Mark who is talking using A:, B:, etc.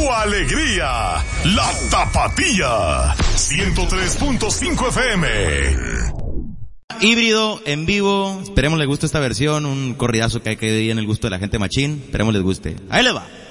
A: tu alegría, la Tapatía, 103.5 FM.
B: Híbrido, en vivo, esperemos les guste esta versión, un corridazo que hay que ir en el gusto de la gente machín, esperemos les guste. Ahí les va.